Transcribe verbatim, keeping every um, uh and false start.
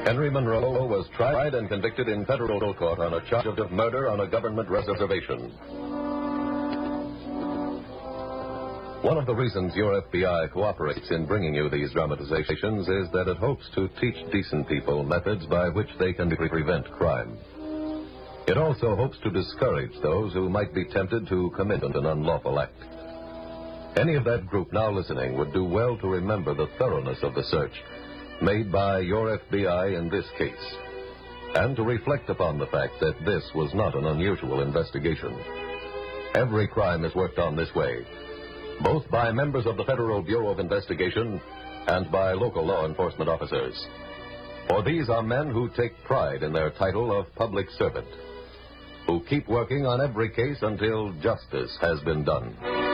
Henry Monroe was tried and convicted in federal court on a charge of murder on a government reservation. One of the reasons your F B I cooperates in bringing you these dramatizations is that it hopes to teach decent people methods by which they can prevent crime. It also hopes to discourage those who might be tempted to commit an unlawful act. Any of that group now listening would do well to remember the thoroughness of the search made by your F B I in this case, and to reflect upon the fact that this was not an unusual investigation. Every crime is worked on this way, both by members of the Federal Bureau of Investigation and by local law enforcement officers. For these are men who take pride in their title of public servant, who keep working on every case until justice has been done.